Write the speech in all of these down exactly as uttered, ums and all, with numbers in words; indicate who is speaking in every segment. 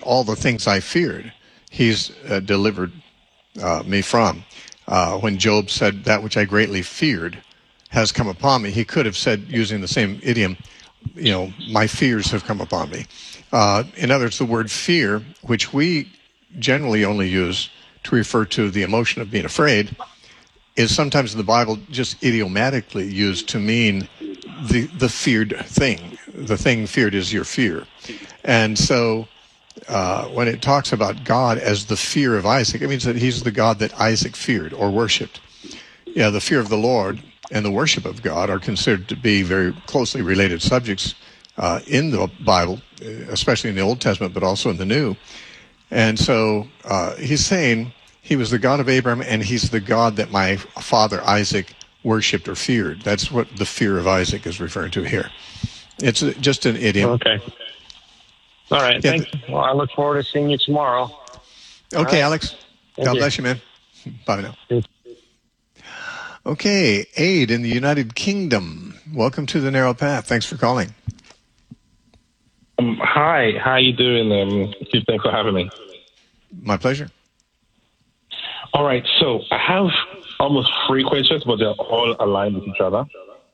Speaker 1: all the things I feared, he's uh, delivered uh, me from. Uh, when Job said, that which I greatly feared has come upon me, he could have said, using the same idiom, you know, my fears have come upon me. Uh, in other words, the word fear, which we generally only use to refer to the emotion of being afraid, is sometimes in the Bible just idiomatically used to mean the the feared thing. The thing feared is your fear. And so uh, when it talks about God as the fear of Isaac, it means that he's the God that Isaac feared or worshipped. Yeah, the fear of the Lord and the worship of God are considered to be very closely related subjects uh, in the Bible, especially in the Old Testament, but also in the New. And so uh, he's saying he was the God of Abraham, and he's the God that my father Isaac worshipped or feared. That's what the fear of Isaac is referring to here. It's just an idiom.
Speaker 2: Okay. All right.
Speaker 1: Yeah,
Speaker 2: Thanks. Well, I look forward to seeing you tomorrow.
Speaker 1: Okay,
Speaker 2: right.
Speaker 1: Alex.
Speaker 2: Thank
Speaker 1: God
Speaker 2: you.
Speaker 1: bless you, man. Bye now.
Speaker 2: Thank
Speaker 1: Okay, Aid in the United Kingdom. Welcome to the Narrow Path. Thanks for calling.
Speaker 3: Um, hi, how you doing? Um, Steve, thanks for having me.
Speaker 1: My pleasure.
Speaker 3: All right, so I have almost three questions, but they're all aligned with each other.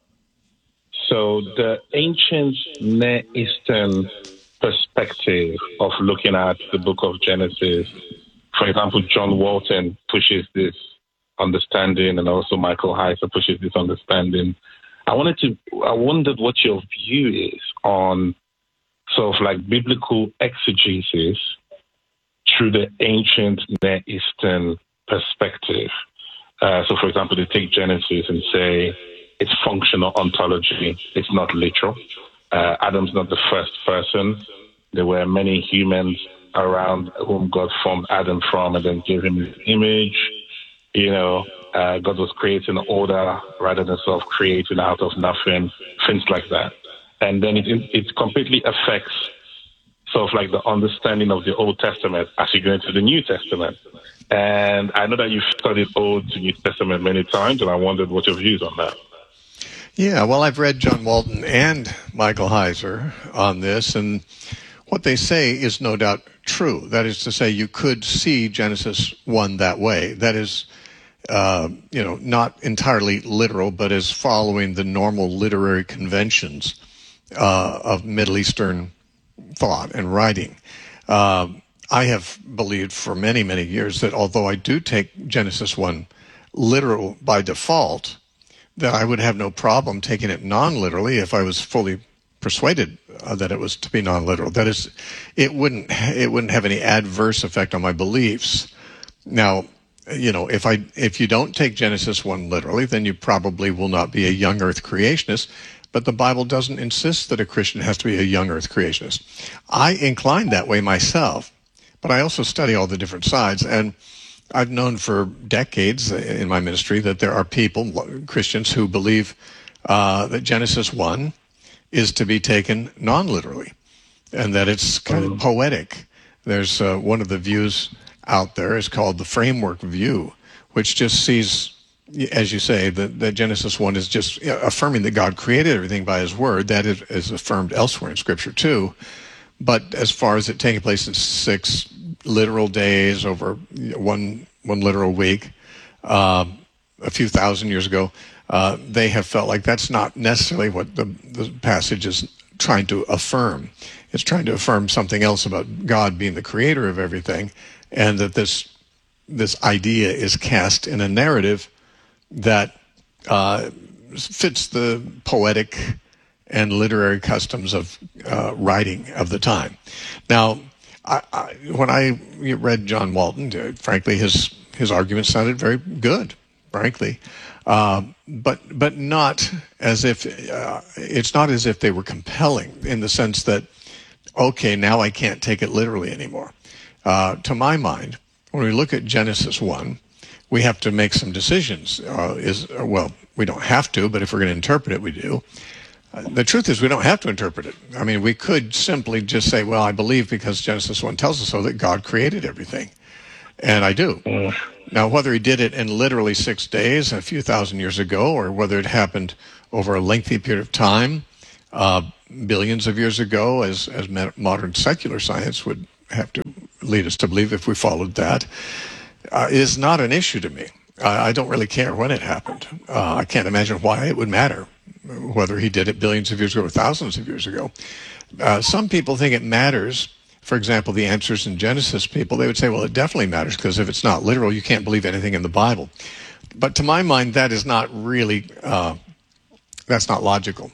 Speaker 3: So the ancient Near Eastern perspective of looking at the book of Genesis, for example, John Walton pushes this understanding, and also Michael Heiser pushes this understanding. I wanted to, I wondered what your view is on sort of like biblical exegesis through the ancient Near Eastern perspective. Uh, so, for example, they take Genesis and say it's functional ontology, it's not literal. Uh, Adam's not the first person. There were many humans around whom God formed Adam from and then gave him his image. You know, uh, God was creating order rather than sort of creating out of nothing, things like that. And then it, it completely affects sort of like the understanding of the Old Testament as you go into the New Testament. And I know that you've studied Old to New Testament many times, and I wondered what your views on that.
Speaker 1: Yeah, well, I've read John Walton and Michael Heiser on this, and what they say is no doubt true. That is to say, you could see Genesis one that way. That is, uh, you know, not entirely literal, but as following the normal literary conventions uh, of Middle Eastern thought and writing. Uh, I have believed for many, many years that although I do take Genesis one literal by default, that I would have no problem taking it non-literally if I was fully persuaded uh, that it was to be non-literal. That is, it wouldn't it wouldn't have any adverse effect on my beliefs. Now, you know, if I if you don't take Genesis one literally, then you probably will not be a young earth creationist. But the Bible doesn't insist that a Christian has to be a young earth creationist. I incline that way myself, but I also study all the different sides. And I've known for decades in my ministry that there are people, Christians, who believe uh, that Genesis one is to be taken non-literally and that it's kind of poetic. There's uh, one of the views out there is called the framework view, which just sees, as you say, that, that Genesis one is just affirming that God created everything by his word. That is, is affirmed elsewhere in Scripture too. But as far as it taking place in six literal days over one one literal week, uh, a few thousand years ago, uh, they have felt like that's not necessarily what the, the passage is trying to affirm. It's trying to affirm something else about God being the creator of everything, and that this this idea is cast in a narrative that uh, fits the poetic and literary customs of uh, writing of the time. Now, I, I, when I read John Walton, uh, frankly, his his argument sounded very good, frankly, uh, but but not as if uh, it's not as if they were compelling in the sense that, okay, now I can't take it literally anymore. Uh, to my mind, when we look at Genesis one, we have to make some decisions. Uh, is well, we don't have to, but if we're going to interpret it, we do. The truth is we don't have to interpret it. I mean, we could simply just say, well, I believe because Genesis one tells us so that God created everything. And I do. Mm. Now, whether he did it in literally six days, a few thousand years ago, or whether it happened over a lengthy period of time, uh, billions of years ago, as, as modern secular science would have to lead us to believe if we followed that, uh, is not an issue to me. I, I don't really care when it happened. Uh, I can't imagine why it would matter, whether he did it billions of years ago or thousands of years ago. Uh, some people think it matters. For example, the answers in Genesis people, they would say, well, it definitely matters, because if it's not literal, you can't believe anything in the Bible. But to my mind, that is not really, uh, that's not logical.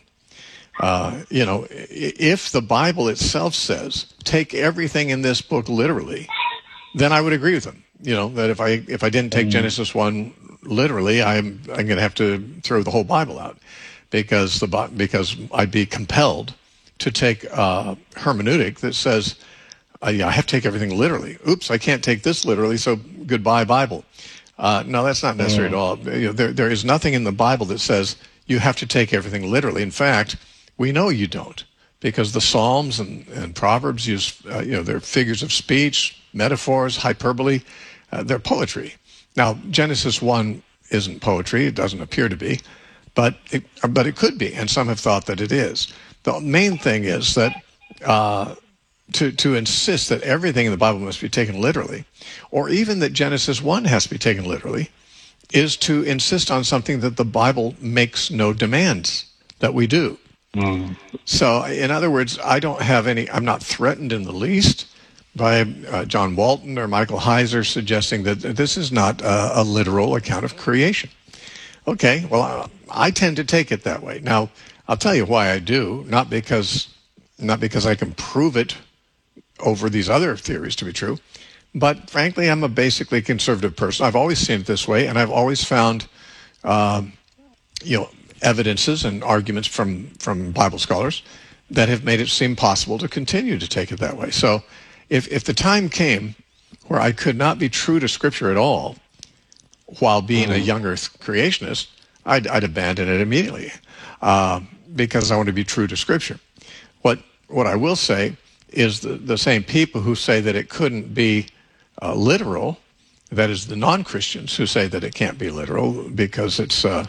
Speaker 1: Uh, you know, if the Bible itself says, take everything in this book literally, then I would agree with them. You know, that if I if I didn't take mm. Genesis one literally, I'm I'm going to have to throw the whole Bible out, because the because I'd be compelled to take uh, hermeneutic that says, uh, yeah, I have to take everything literally. Oops, I can't take this literally, so goodbye Bible. Uh, no, that's not necessary mm. at all. You know, there there is nothing in the Bible that says you have to take everything literally. In fact, we know you don't, because the Psalms and, and Proverbs use, uh, you know, they're figures of speech, metaphors, hyperbole. Uh, they're poetry. Now, Genesis one isn't poetry. It doesn't appear to be, but it, but it could be, and some have thought that it is. The main thing is that uh, to, to insist that everything in the Bible must be taken literally, or even that Genesis one has to be taken literally, is to insist on something that the Bible makes no demands that we do. Mm. So, in other words, I don't have any, I'm not threatened in the least by uh, John Walton or Michael Heiser suggesting that this is not uh, a literal account of creation. Okay, well, I, I tend to take it that way. Now, I'll tell you why I do, not because not because I can prove it over these other theories to be true, but frankly, I'm a basically conservative person. I've always seen it this way, and I've always found, um, you know, evidences and arguments from, from Bible scholars that have made it seem possible to continue to take it that way. So if, if the time came where I could not be true to Scripture at all while being a younger creationist, I'd, I'd abandon it immediately uh, because I want to be true to Scripture. What what I will say is the, the same people who say that it couldn't be uh, literal, that is the non-Christians who say that it can't be literal because it's... Uh,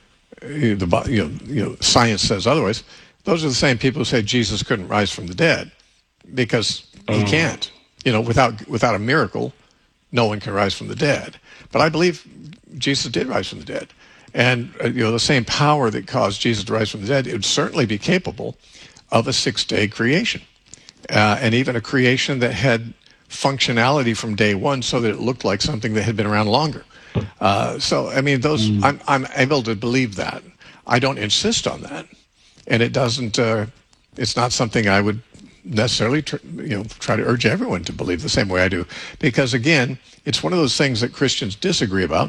Speaker 1: The, you know, you know, science says otherwise. Those are the same people who say Jesus couldn't rise from the dead, because he can't. You know, without without a miracle, no one can rise from the dead. But I believe Jesus did rise from the dead, and uh, you know, the same power that caused Jesus to rise from the dead, it would certainly be capable of a six-day creation, uh, and even a creation that had functionality from day one, so that it looked like something that had been around longer. Uh, so, I mean, those mm. I'm, I'm able to believe that. I don't insist on that, and it doesn't. Uh, it's not something I would necessarily, tr- you know, try to urge everyone to believe the same way I do, because again, it's one of those things that Christians disagree about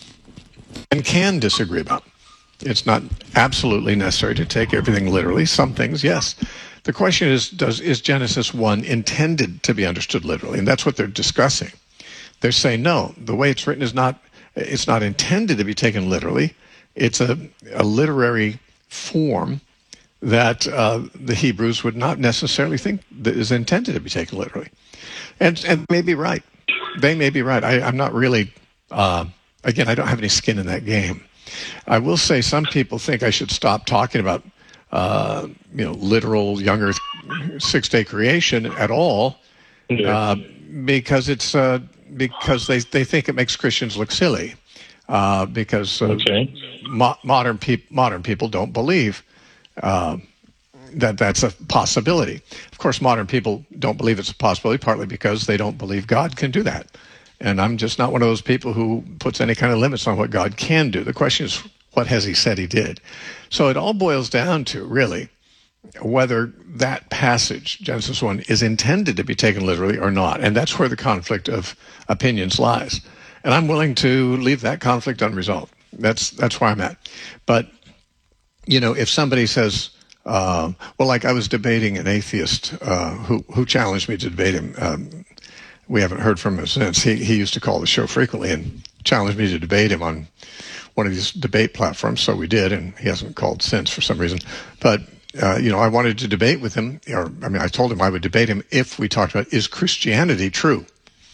Speaker 1: and can disagree about. It's not absolutely necessary to take everything literally. Some things, yes. The question is, does is Genesis one intended to be understood literally? And that's what they're discussing. They're saying no. The way it's written is not. It's not intended to be taken literally. It's a, a literary form that uh, the Hebrews would not necessarily think that is intended to be taken literally. And and they may be right. They may be right. I, I'm not really, uh, again, I don't have any skin in that game. I will say some people think I should stop talking about, uh, you know, literal young earth six-day creation at all, yeah. uh, because it's... Uh, because they, they think it makes Christians look silly, uh, because uh, okay. mo- modern, peop- modern people don't believe uh, that that's a possibility. Of course, modern people don't believe it's a possibility, partly because they don't believe God can do that. And I'm just not one of those people who puts any kind of limits on what God can do. The question is, what has he said he did? So it all boils down to, really, whether that passage, Genesis one, is intended to be taken literally or not. And that's where the conflict of opinions lies. And I'm willing to leave that conflict unresolved. That's that's where I'm at. But, you know, if somebody says, uh, well, like I was debating an atheist uh, who, who challenged me to debate him. Um, we haven't heard from him since. He, he used to call the show frequently and challenged me to debate him on one of these debate platforms. So we did, and he hasn't called since for some reason. But Uh, you know, I wanted to debate with him, or I mean, I told him I would debate him if we talked about, is Christianity true?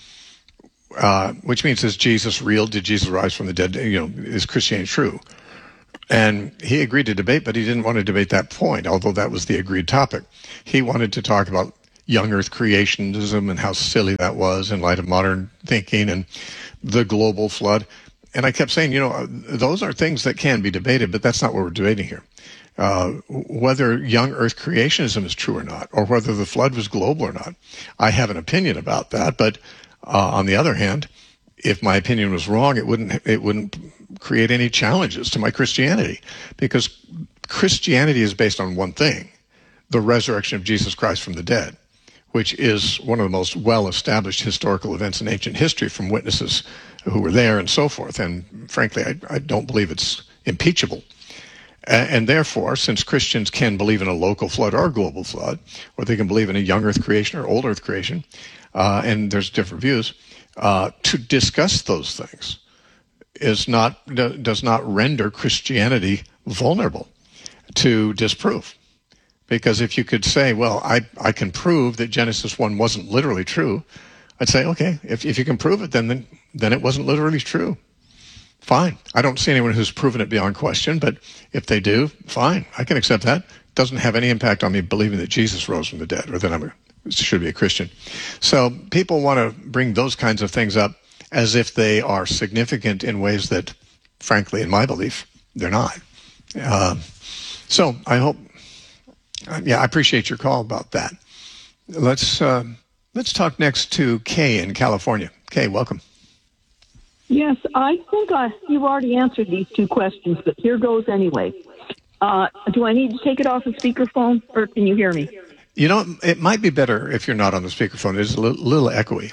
Speaker 1: Uh, which means, is Jesus real? Did Jesus rise from the dead? You know, is Christianity true? And he agreed to debate, but he didn't want to debate that point, although that was the agreed topic. He wanted to talk about, young earth creationism and how silly that was in light of modern thinking and the global flood. And I kept saying, you know, those are things that can be debated, but that's not what we're debating here. Uh, whether young earth creationism is true or not, or whether the flood was global or not, I have an opinion about that. But uh, on the other hand, if my opinion was wrong, it wouldn't it wouldn't create any challenges to my Christianity, because Christianity is based on one thing: the resurrection of Jesus Christ from the dead, which is one of the most well-established historical events in ancient history from witnesses who were there and so forth. And frankly, I, I don't believe it's impeachable. And therefore, since Christians can believe in a local flood or a global flood, or they can believe in a young earth creation or old earth creation, uh, and there's different views, uh, to discuss those things is not does not render Christianity vulnerable to disproof. Because if you could say, well, I, I can prove that Genesis one wasn't literally true, I'd say, okay, if, if you can prove it, then, then then it wasn't literally true. Fine. I don't see anyone who's proven it beyond question, but if they do, fine. I can accept that. It doesn't have any impact on me believing that Jesus rose from the dead or that I should be a Christian. So people want to bring those kinds of things up as if they are significant in ways that, frankly, in my belief, they're not. Uh, so I hope, yeah, I appreciate your call about that. Let's uh, let's talk next to Kay in California. Kay, welcome.
Speaker 4: Yes, I think I, you've already answered these two questions, but here goes anyway. Uh, do I need to take it off the speakerphone, or can you hear me?
Speaker 1: You know, it might be better if you're not on the speakerphone. It's a little, little echoey.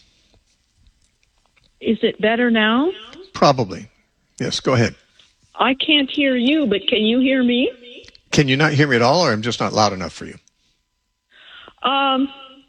Speaker 4: Is it better now?
Speaker 1: Probably. Yes, go ahead.
Speaker 4: I can't hear you, but can you hear me?
Speaker 1: Can you not hear me at all, or I'm just not loud enough for you?
Speaker 4: Um,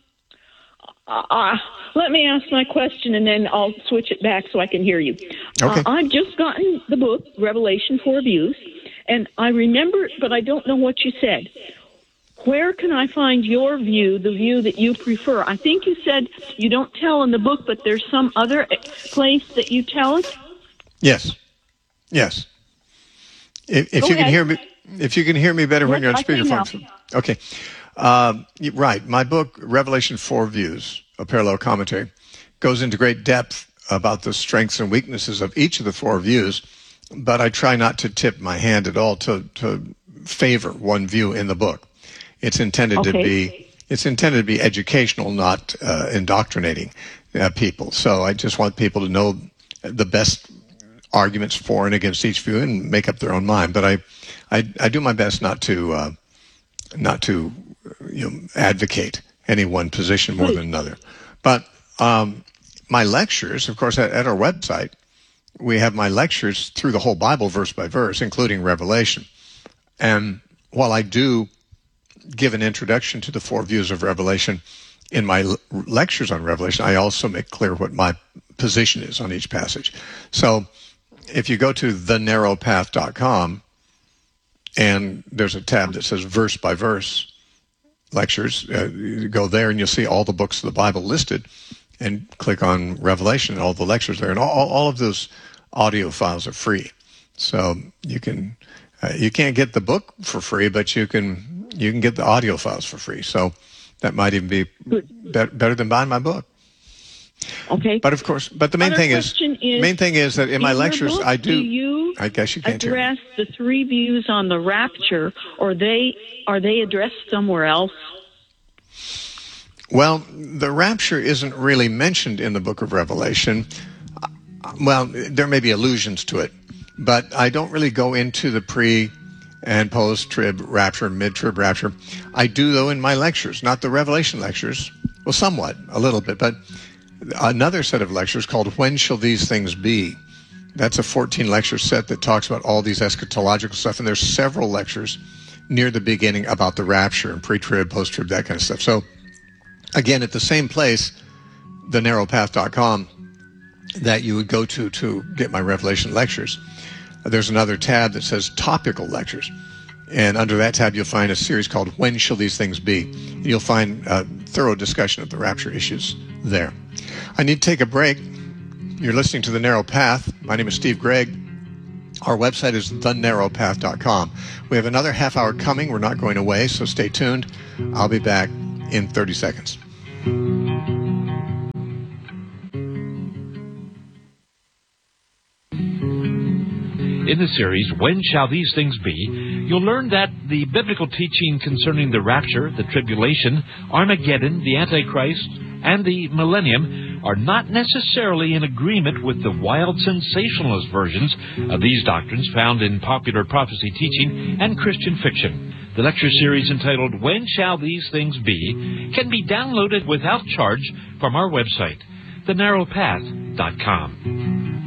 Speaker 4: uh, let me ask my question, and then I'll switch it back so I can hear you.
Speaker 1: Okay.
Speaker 4: Uh, I've just gotten the book, Revelation Four Views, and I remember, but I don't know what you said. Where can I find your view, the view that you prefer? I think you said you don't tell in the book, but there's some other place that you tell it?
Speaker 1: Yes. Yes. If, if
Speaker 4: Go
Speaker 1: you can
Speaker 4: ahead.
Speaker 1: hear me, if you can hear me better
Speaker 4: Yes,
Speaker 1: when you're on
Speaker 4: I can now.
Speaker 1: speakerphone. Okay. Um, right. My book, Revelation Four Views, a parallel commentary, goes into great depth about the strengths and weaknesses of each of the four views, but I try not to tip my hand at all to, to favor one view in the book. It's intended
Speaker 4: Okay.
Speaker 1: to be it's intended to be educational, not uh, indoctrinating uh, people. So I just want people to know the best arguments for and against each view and make up their own mind. But I, I, I do my best not to uh, not to you know advocate any one position more than another. But um, my lectures, of course, at, at our website, we have my lectures through the whole Bible, verse by verse, including Revelation. And while I do give an introduction to the four views of Revelation in my l- lectures on Revelation, I also make clear what my position is on each passage. So if you go to the narrow path dot com, and there's a tab that says verse by verse lectures, uh, you go there and you'll see all the books of the Bible listed, and click on Revelation, and all the lectures there. And all, all of those audio files are free. So you can uh, you can't get the book for free, but you can you can get the audio files for free. So that might even be be- better than buying my book.
Speaker 4: Okay.
Speaker 1: But of course, but the main
Speaker 4: Other
Speaker 1: thing is,
Speaker 4: question is,
Speaker 1: main thing is that in my
Speaker 4: your
Speaker 1: lectures,
Speaker 4: book,
Speaker 1: I do.
Speaker 4: you
Speaker 1: I guess you can't hear me.
Speaker 4: address the three views on the rapture, or they are they addressed somewhere else?
Speaker 1: Well, the rapture isn't really mentioned in the book of Revelation. Well, there may be allusions to it, but I don't really go into the pre and post-trib rapture, mid-trib rapture. I do, though, in my lectures, not the Revelation lectures. Well, somewhat, a little bit, but another set of lectures called When Shall These Things Be? That's a fourteen lecture set that talks about all these eschatological stuff, and there's several lectures near the beginning about the rapture and pre-trib, post-trib, that kind of stuff. So, again, at the same place, the narrow path dot com, that you would go to to get my Revelation lectures, there's another tab that says topical lectures. And under that tab, you'll find a series called When Shall These Things Be? You'll find a thorough discussion of the rapture issues there. I need to take a break. You're listening to The Narrow Path. My name is Steve Gregg. Our website is the narrow path dot com. We have another half hour coming. We're not going away, so stay tuned. I'll be back in thirty seconds.
Speaker 5: In the series, When Shall These Things Be?, you'll learn that the biblical teaching concerning the rapture, the tribulation, Armageddon, the Antichrist, and the millennium are not necessarily in agreement with the wild sensationalist versions of these doctrines found in popular prophecy teaching and Christian fiction. The lecture series entitled When Shall These Things Be? Can be downloaded without charge from our website, the narrow path dot com.